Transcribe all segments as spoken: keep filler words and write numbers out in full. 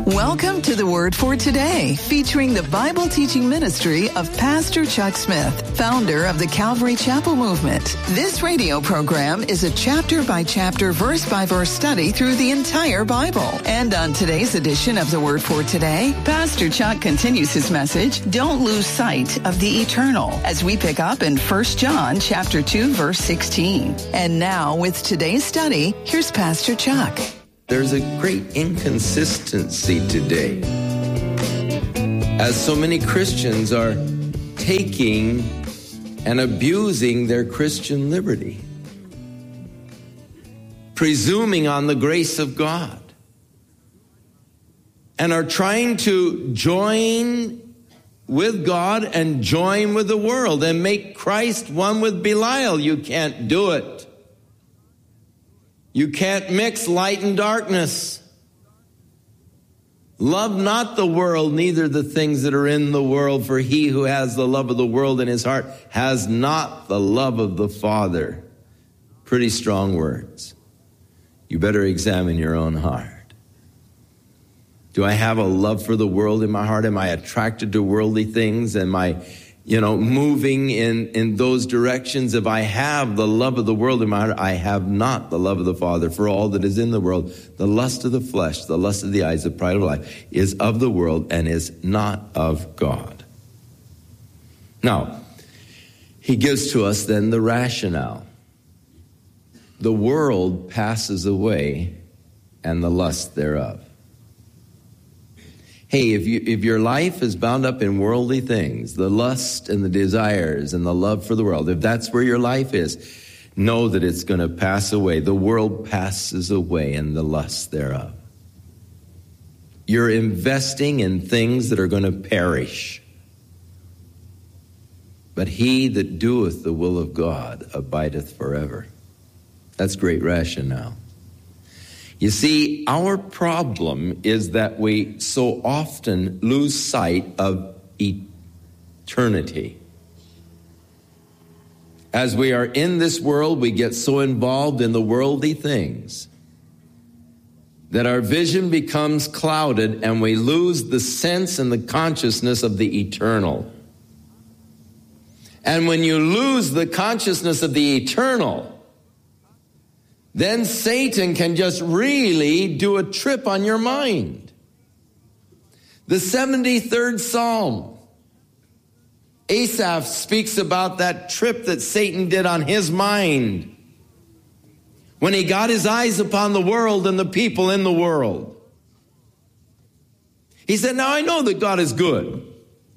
Welcome to the Word for Today, featuring the Bible teaching ministry of Pastor Chuck Smith, founder of the Calvary Chapel Movement. This radio program is a chapter-by-chapter, verse-by-verse study through the entire Bible. And on today's edition of the Word for Today, Pastor Chuck continues his message, Don't Lose Sight of the Eternal, as we pick up in First John chapter two, verse sixteen. And now, with today's study, here's Pastor Chuck. There's a great inconsistency today, as so many Christians are taking and abusing their Christian liberty, presuming on the grace of God, and are trying to join with God and join with the world and make Christ one with Belial. You can't do it. You can't mix light and darkness. Love not the world, neither the things that are in the world, for he who has the love of the world in his heart has not the love of the Father. Pretty strong words. You better examine your own heart. Do I have a love for the world in my heart? Am I attracted to worldly things? Am I, you know, moving in, in those directions? If I have the love of the world in my heart, I have not the love of the Father. For all that is in the world, the lust of the flesh, the lust of the eyes, the pride of life, is of the world and is not of God. Now, he gives to us then the rationale. The world passes away and the lust thereof. Hey, if you if your life is bound up in worldly things, the lust and the desires and the love for the world, if that's where your life is, know that it's going to pass away. The world passes away and the lust thereof. You're investing in things that are going to perish. But he that doeth the will of God abideth forever. That's great rationale. You see, our problem is that we so often lose sight of eternity. As we are in this world, we get so involved in the worldly things that our vision becomes clouded and we lose the sense and the consciousness of the eternal. And when you lose the consciousness of the eternal, then Satan can just really do a trip on your mind. The seventy-third Psalm, Asaph speaks about that trip that Satan did on his mind when he got his eyes upon the world and the people in the world. He said, now I know that God is good,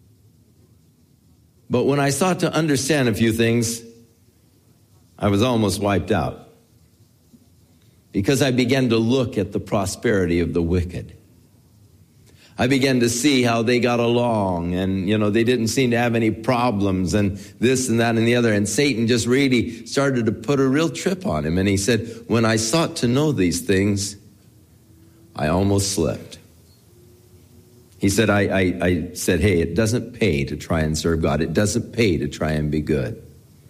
but when I sought to understand a few things, I was almost wiped out. Because I began to look at the prosperity of the wicked. I began to see how they got along and, you know, they didn't seem to have any problems and this and that and the other. And Satan just really started to put a real trip on him. And he said, when I sought to know these things, I almost slept. He said, I, I, I said, hey, it doesn't pay to try and serve God. It doesn't pay to try and be good.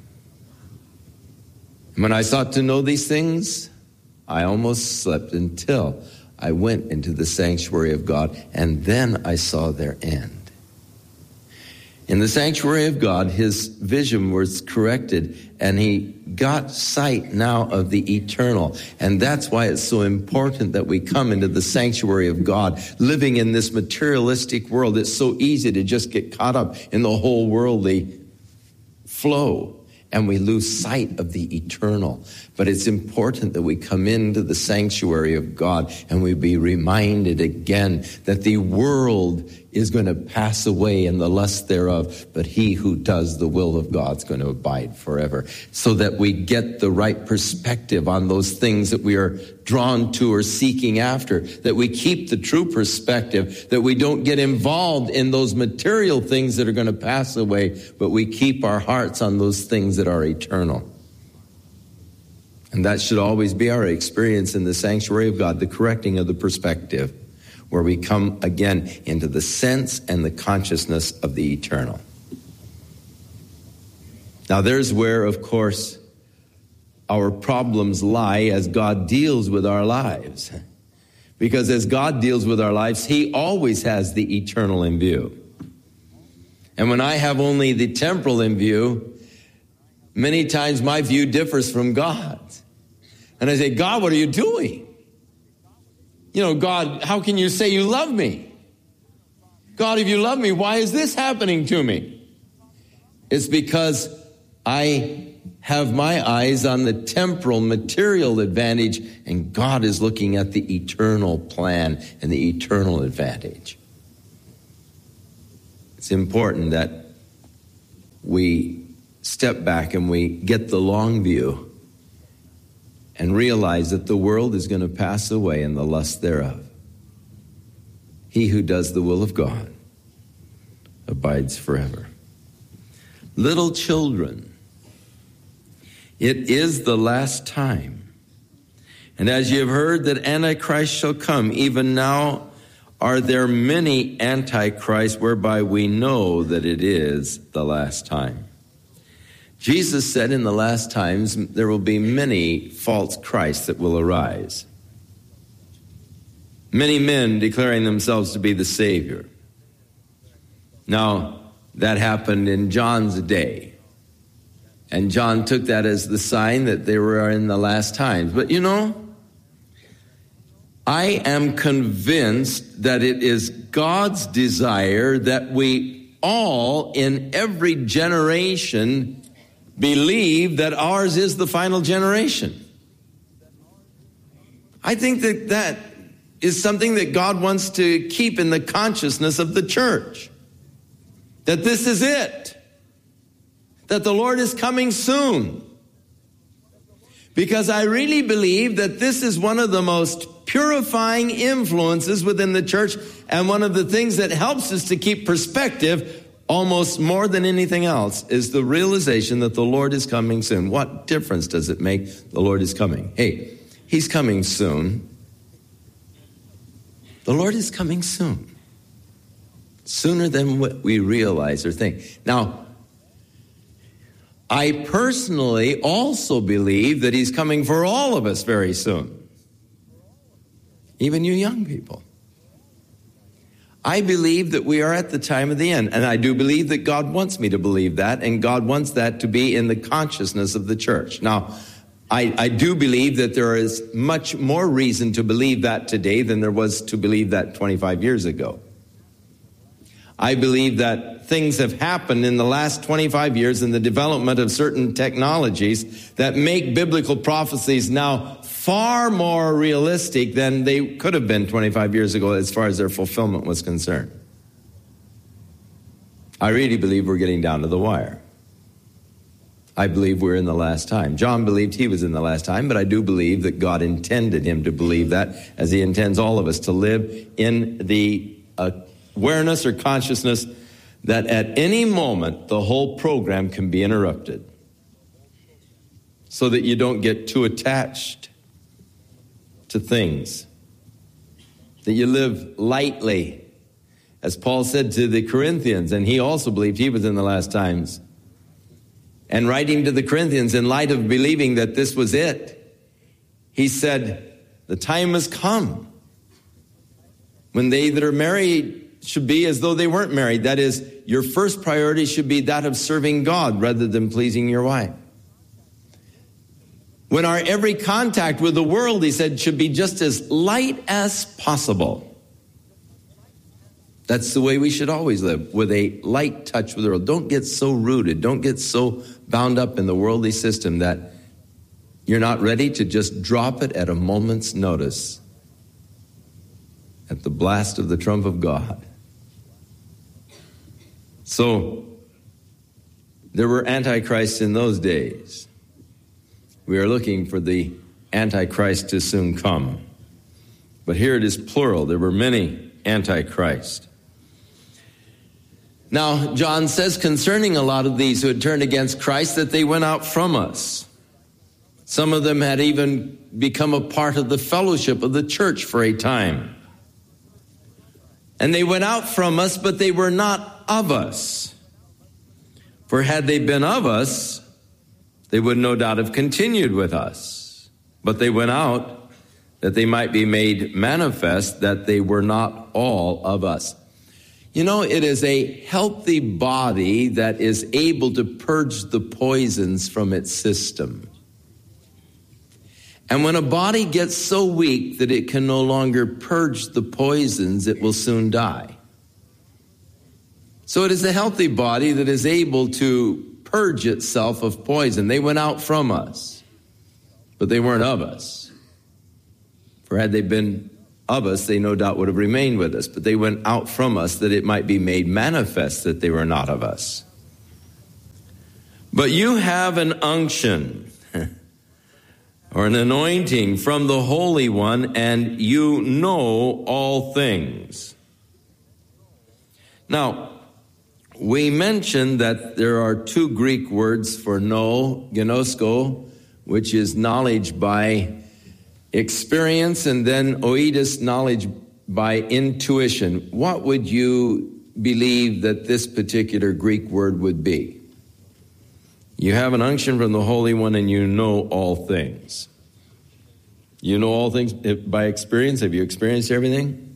And when I sought to know these things, I almost slept until I went into the sanctuary of God, and then I saw their end. In the sanctuary of God, his vision was corrected, and he got sight now of the eternal. And that's why it's so important that we come into the sanctuary of God. Living in this materialistic world, it's so easy to just get caught up in the whole worldly flow. And we lose sight of the eternal. But it's important that we come into the sanctuary of God and we be reminded again that the world is going to pass away and the lust thereof, but he who does the will of God is going to abide forever. So that we get the right perspective on those things that we are drawn to or seeking after, that we keep the true perspective, that we don't get involved in those material things that are going to pass away, but we keep our hearts on those things that are eternal. And that should always be our experience in the sanctuary of God, the correcting of the perspective, where we come again into the sense and the consciousness of the eternal. Now there's where, of course, our problems lie as God deals with our lives. Because as God deals with our lives, he always has the eternal in view. And when I have only the temporal in view, many times my view differs from God's. And I say, God, what are you doing? You know, God, how can you say you love me? God, if you love me, why is this happening to me? It's because I have my eyes on the temporal, material advantage, and God is looking at the eternal plan and the eternal advantage. It's important that we step back and we get the long view and realize that the world is going to pass away and the lust thereof. He who does the will of God abides forever. Little children, it is the last time. And as you have heard that Antichrist shall come, even now are there many antichrists, whereby we know that it is the last time. Jesus said in the last times there will be many false Christs that will arise. Many men declaring themselves to be the Savior. Now, that happened in John's day. And John took that as the sign that they were in the last times. But you know, I am convinced that it is God's desire that we all in every generation believe that ours is the final generation. I think that that is something that God wants to keep in the consciousness of the church. That this is it. That the Lord is coming soon. Because I really believe that this is one of the most purifying influences within the church, and one of the things that helps us to keep perspective almost more than anything else is the realization that the Lord is coming soon. What difference does it make? The Lord is coming. Hey, he's coming soon. The Lord is coming soon. Sooner than what we realize or think. Now, I personally also believe that he's coming for all of us very soon. Even you young people. I believe that we are at the time of the end. And I do believe that God wants me to believe that. And God wants that to be in the consciousness of the church. Now, I, I do believe that there is much more reason to believe that today than there was to believe that twenty-five years ago. I believe that things have happened in the last twenty-five years in the development of certain technologies that make biblical prophecies now far more realistic than they could have been twenty-five years ago as far as their fulfillment was concerned. I really believe we're getting down to the wire. I believe we're in the last time. John believed he was in the last time, but I do believe that God intended him to believe that, as he intends all of us to live in the uh, awareness or consciousness that at any moment the whole program can be interrupted, so that you don't get too attached to things, that you live lightly, as Paul said to the Corinthians, and he also believed he was in the last times. And writing to the Corinthians in light of believing that this was it, he said, the time has come when they that are married should be as though they weren't married. That is, your first priority should be that of serving God rather than pleasing your wife. When our every contact with the world, he said, should be just as light as possible. That's the way we should always live, with a light touch with the world. Don't get so rooted. Don't get so bound up in the worldly system that you're not ready to just drop it at a moment's notice, at the blast of the trump of God. So, there were antichrists in those days. We are looking for the Antichrist to soon come. But here it is plural. There were many antichrists. Now, John says concerning a lot of these who had turned against Christ that they went out from us. Some of them had even become a part of the fellowship of the church for a time. And they went out from us, but they were not of us. For had they been of us, they would no doubt have continued with us. But they went out that they might be made manifest that they were not all of us. You know, it is a healthy body that is able to purge the poisons from its system. And when a body gets so weak that it can no longer purge the poisons, it will soon die. So it is a healthy body that is able to purge itself of poison. They went out from us, but they weren't of us. For had they been of us, they no doubt would have remained with us, but they went out from us that it might be made manifest that they were not of us. But you have an unction or an anointing from the Holy One, and you know all things. Now, we mentioned that there are two Greek words for know, gnosko, which is knowledge by experience, and then oidus, knowledge by intuition. What would you believe that this particular Greek word would be? You have an unction from the Holy One, and you know all things. You know all things by experience. Have you experienced everything?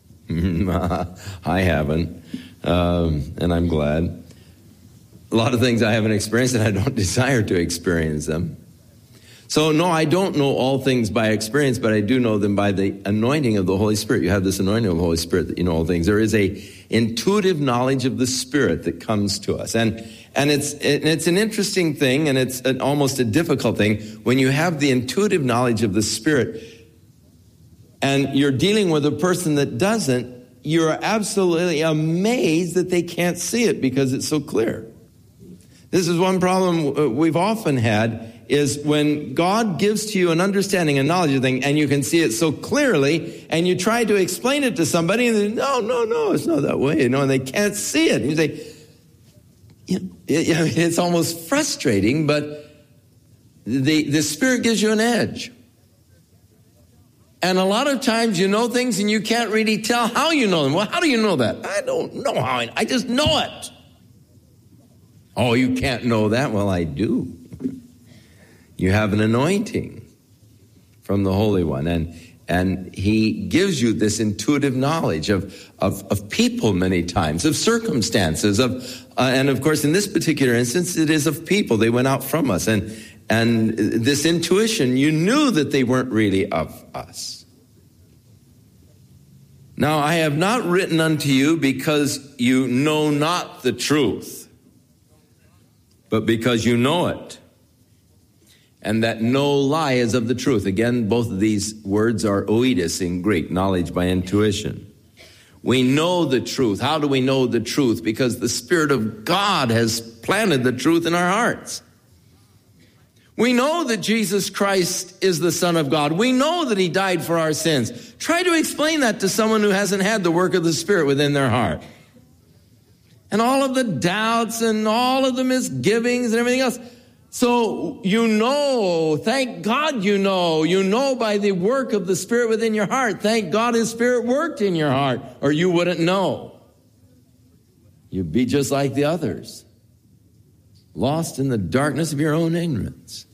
I haven't, um, and I'm glad. A lot of things I haven't experienced, and I don't desire to experience them. So, no, I don't know all things by experience, but I do know them by the anointing of the Holy Spirit. You have this anointing of the Holy Spirit that you know all things. There is a intuitive knowledge of the Spirit that comes to us. And and it's and it's an interesting thing, and it's an, almost a difficult thing. When you have the intuitive knowledge of the Spirit and you're dealing with a person that doesn't, you're absolutely amazed that they can't see it because it's so clear. This is one problem we've often had, is when God gives to you an understanding and knowledge of a thing, and you can see it so clearly, and you try to explain it to somebody, and they say, no, no, no, it's not that way, you know, and they can't see it. And you say, you know, it, I mean, it's almost frustrating, but the, the Spirit gives you an edge. And a lot of times you know things and you can't really tell how you know them. Well, how do you know that? I don't know how, I, I just know it. Oh, you can't know that? Well, I do. You have an anointing from the Holy One, and and He gives you this intuitive knowledge of of, of people many times, of circumstances, of uh, and of course in this particular instance it is of people. They went out from us, and and this intuition, you knew that they weren't really of us. Now I have not written unto you because you know not the truth, but because you know it. And that no lie is of the truth. Again, both of these words are oidus in Greek, knowledge by intuition. We know the truth. How do we know the truth? Because the Spirit of God has planted the truth in our hearts. We know that Jesus Christ is the Son of God. We know that He died for our sins. Try to explain that to someone who hasn't had the work of the Spirit within their heart. And all of the doubts and all of the misgivings and everything else. So you know, thank God you know. You know by the work of the Spirit within your heart. Thank God His Spirit worked in your heart, or you wouldn't know. You'd be just like the others, lost in the darkness of your own ignorance.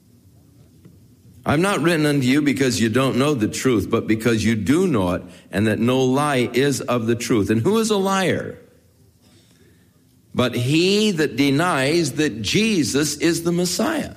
I've not written unto you because you don't know the truth, but because you do know it, and that no lie is of the truth. And who is a liar? But he that denies that Jesus is the Messiah.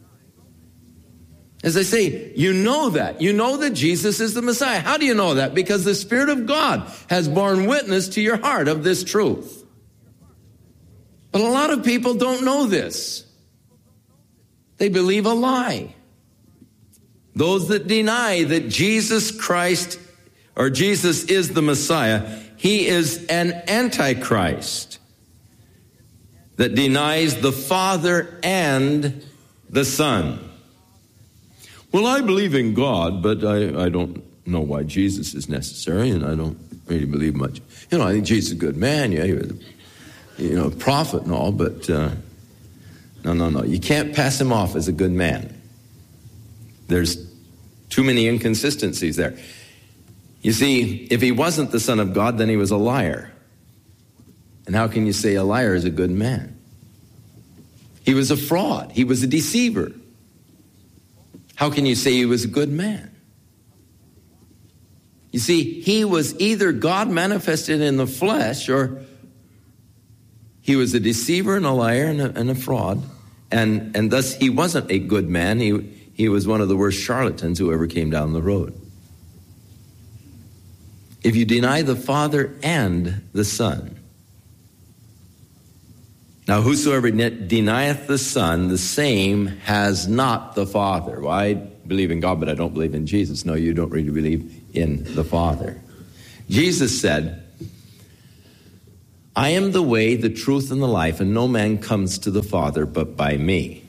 As I say, you know that. You know that Jesus is the Messiah. How do you know that? Because the Spirit of God has borne witness to your heart of this truth. But a lot of people don't know this. They believe a lie. Those that deny that Jesus Christ or Jesus is the Messiah, He is an antichrist that denies the Father and the Son. Well, I believe in God, but I, I don't know why Jesus is necessary, and I don't really believe much. You know, I think Jesus is a good man. Yeah, he was a, you know, a prophet and all, but uh, no, no, no. You can't pass him off as a good man. There's too many inconsistencies there. You see, if he wasn't the Son of God, then he was a liar. And how can you say a liar is a good man? He was a fraud. He was a deceiver. How can you say he was a good man? You see, he was either God manifested in the flesh, or he was a deceiver and a liar and a, and a fraud. And, and thus he wasn't a good man. He, he was one of the worst charlatans who ever came down the road. If you deny the Father and the Son. Now, whosoever denieth the Son, the same has not the Father. Well, I believe in God, but I don't believe in Jesus. No, you don't really believe in the Father. Jesus said, I am the way, the truth, and the life, and no man comes to the Father but by me.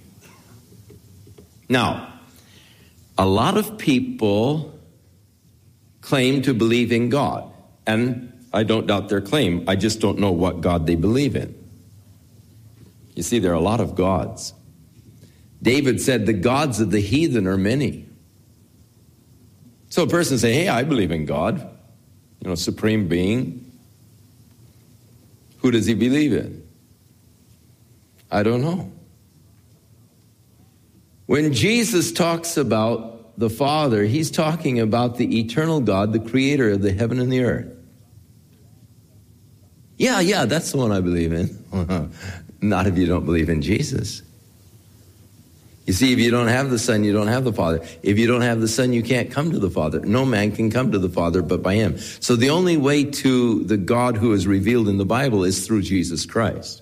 Now, a lot of people claim to believe in God, and I don't doubt their claim. I just don't know what God they believe in. You see, there are a lot of gods. David said, the gods of the heathen are many. So a person say, hey, I believe in God, you know, supreme being. Who does he believe in? I don't know. When Jesus talks about the Father, he's talking about the eternal God, the creator of the heaven and the earth. Yeah, yeah, that's the one I believe in. Not if you don't believe in Jesus. You see, if you don't have the Son, you don't have the Father. If you don't have the Son, you can't come to the Father. No man can come to the Father but by him. So the only way to the God who is revealed in the Bible is through Jesus Christ.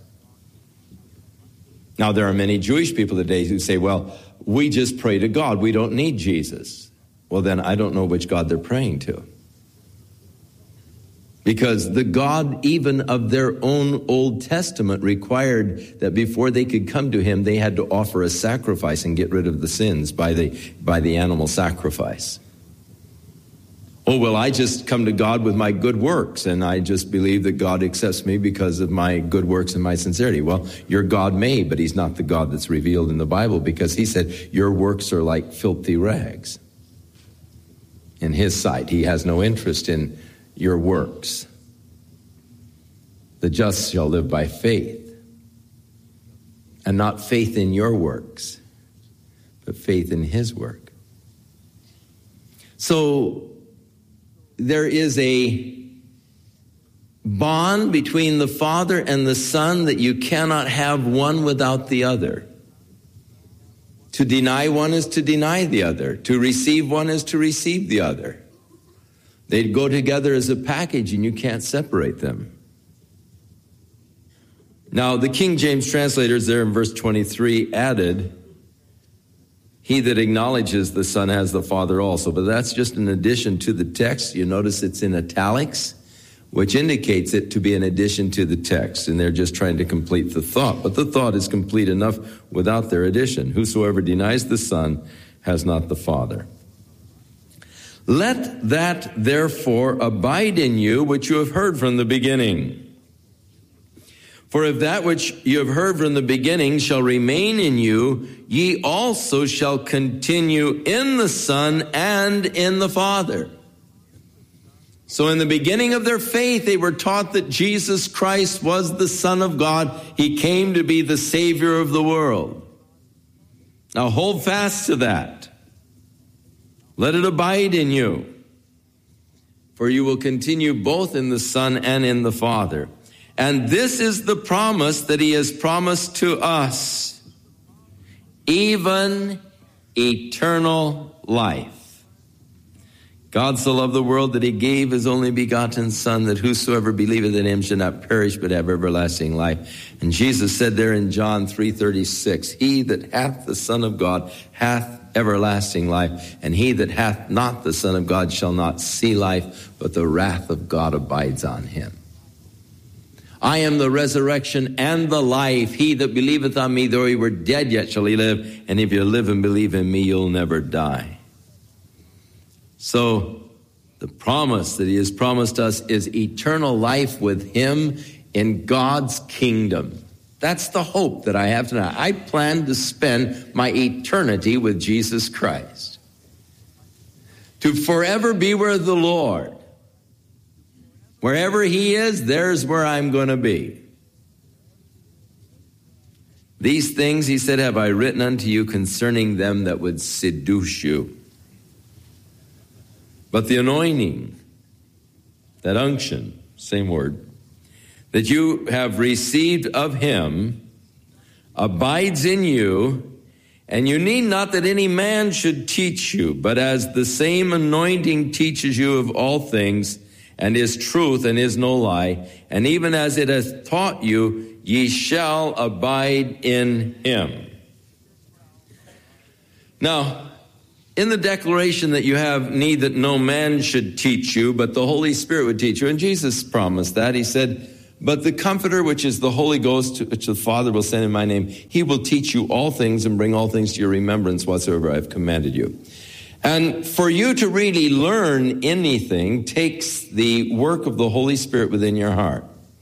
Now, there are many Jewish people today who say, well, we just pray to God. We don't need Jesus. Well, then I don't know which God they're praying to. Because the God even of their own Old Testament required that before they could come to him, they had to offer a sacrifice and get rid of the sins by the, by the animal sacrifice. Oh, well, I just come to God with my good works, and I just believe that God accepts me because of my good works and my sincerity. Well, your God may, but he's not the God that's revealed in the Bible, because he said your works are like filthy rags. In his sight, he has no interest in your works. The just shall live by faith, and not faith in your works, but faith in his work. So there is a bond between the Father and the Son that you cannot have one without the other. To deny one is to deny the other. To receive one is to receive the other. They'd go together as a package, and you can't separate them. Now, the King James translators there in verse twenty-three added, he that acknowledges the Son has the Father also. But that's just an addition to the text. You notice it's in italics, which indicates it to be an addition to the text. And they're just trying to complete the thought. But the thought is complete enough without their addition. Whosoever denies the Son has not the Father. Let that therefore abide in you which you have heard from the beginning. For if that which you have heard from the beginning shall remain in you, ye also shall continue in the Son and in the Father. So in the beginning of their faith, they were taught that Jesus Christ was the Son of God. He came to be the Savior of the world. Now hold fast to that. Let it abide in you, for you will continue both in the Son and in the Father. And this is the promise that he has promised to us, even eternal life. God so loved the world that he gave his only begotten Son, that whosoever believeth in him should not perish but have everlasting life. And Jesus said there in John three thirty-six, he that hath the Son of God hath everlasting life, and he that hath not the Son of God shall not see life, but the wrath of God abides on him. I am the resurrection and the life. He that believeth on me, though he were dead, yet shall he live. And if you live and believe in me, you'll never die. So the promise that he has promised us is eternal life with him in God's kingdom. That's the hope that I have tonight. I plan to spend my eternity with Jesus Christ, to forever be with the Lord. Wherever he is, there's where I'm going to be. These things, he said, have I written unto you concerning them that would seduce you. But the anointing that unction, same word, that you have received of him abides in you, and you need not that any man should teach you, but as the same anointing teaches you of all things, and is truth and is no lie, and even as it has taught you, ye shall abide in him. Now, in the declaration that you have need that no man should teach you, but the Holy Spirit would teach you, and Jesus promised that. He said, but the Comforter, which is the Holy Ghost, which the Father will send in my name, he will teach you all things and bring all things to your remembrance whatsoever I have commanded you. And for you to really learn anything takes the work of the Holy Spirit within your heart.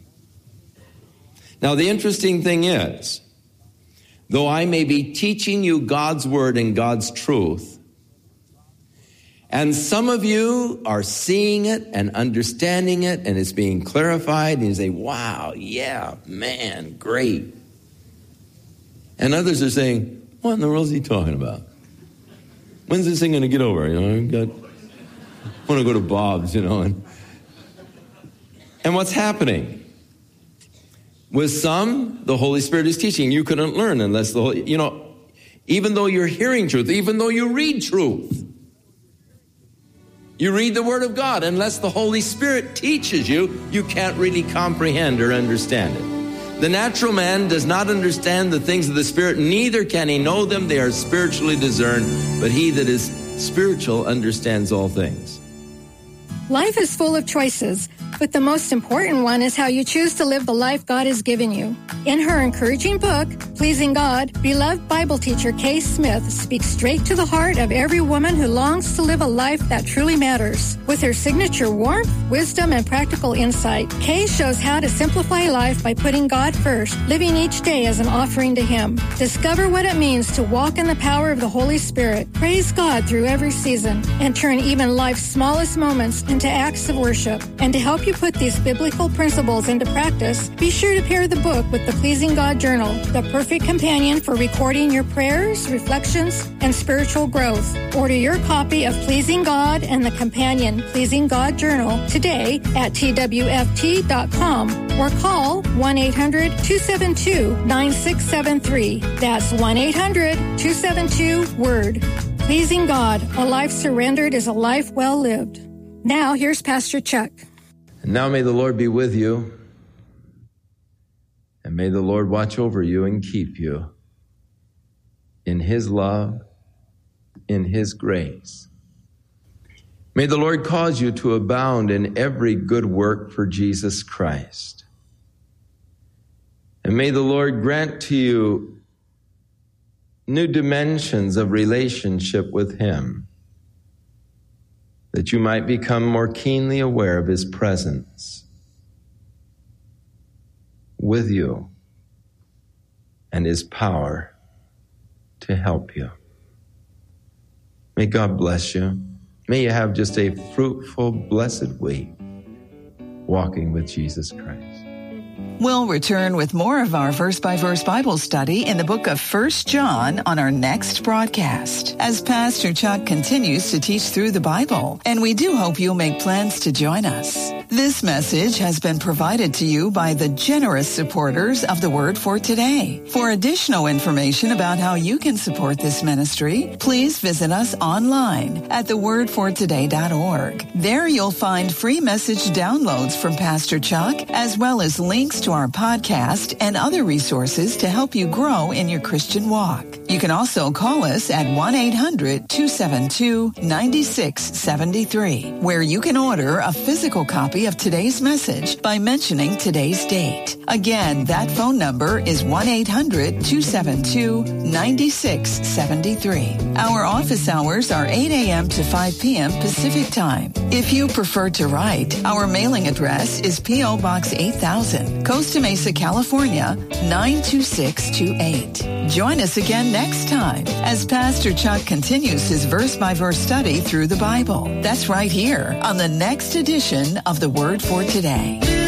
Now, the interesting thing is, though I may be teaching you God's word and God's truth, and some of you are seeing it and understanding it, and it's being clarified, and you say, wow, yeah, man, great. And others are saying, what in the world is he talking about? When's this thing going to get over? You know, I've got, I want to go to Bob's, you know. And, and what's happening? With some, the Holy Spirit is teaching. You couldn't learn unless the Holy, you know, even though you're hearing truth, even though you read truth, you read the Word of God, unless the Holy Spirit teaches you, you can't really comprehend or understand it. The natural man does not understand the things of the Spirit, neither can he know them. They are spiritually discerned, but he that is spiritual understands all things. Life is full of choices, but the most important one is how you choose to live the life God has given you. In her encouraging book, Pleasing God, beloved Bible teacher Kay Smith speaks straight to the heart of every woman who longs to live a life that truly matters. With her signature warmth, wisdom, and practical insight, Kay shows how to simplify life by putting God first, living each day as an offering to Him. Discover what it means to walk in the power of the Holy Spirit, praise God through every season, and turn even life's smallest moments into acts of worship. And to help you put these biblical principles into practice, be sure to pair the book with the Pleasing God Journal, the perfect companion for recording your prayers, reflections, and spiritual growth. Order your copy of Pleasing God and the companion Pleasing God Journal today at T W F T dot com or call one eight hundred two seven two nine six seven three. That's one eight hundred two seven two WORD. Pleasing God, a life surrendered is a life well lived. Now, here's Pastor Chuck. And now may the Lord be with you, and may the Lord watch over you and keep you in His love, in His grace. May the Lord cause you to abound in every good work for Jesus Christ. And may the Lord grant to you new dimensions of relationship with Him, that you might become more keenly aware of His presence with you and His power to help you. May God bless you. May you have just a fruitful, blessed week walking with Jesus Christ. We'll return with more of our verse-by-verse Bible study in the book of First John on our next broadcast, as Pastor Chuck continues to teach through the Bible, and we do hope you'll make plans to join us. This message has been provided to you by the generous supporters of the Word for Today. For additional information about how you can support this ministry, please visit us online at the word for today dot org. There you'll find free message downloads from Pastor Chuck, as well as links to our podcast and other resources to help you grow in your Christian walk. You can also call us at one eight hundred two seven two nine six seven three, where you can order a physical copy of today's message by mentioning today's date. Again, that phone number is one eight hundred two seven two nine six seven three. Our office hours are eight a.m. to five p.m. Pacific Time. If you prefer to write, our mailing address is P O. Box eight thousand, Costa Mesa, California, nine two six two eight. Join us again next time as Pastor Chuck continues his verse-by-verse study through the Bible. That's right here on the next edition of The Word for Today.